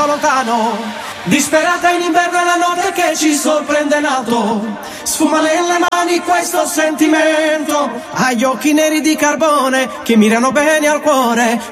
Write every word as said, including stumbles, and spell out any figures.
guardo lontano, disperata in inverno è la notte che ci sorprende in alto, sfuma nelle mani questo sentimento, agli occhi neri di carbone che mirano bene al cuore,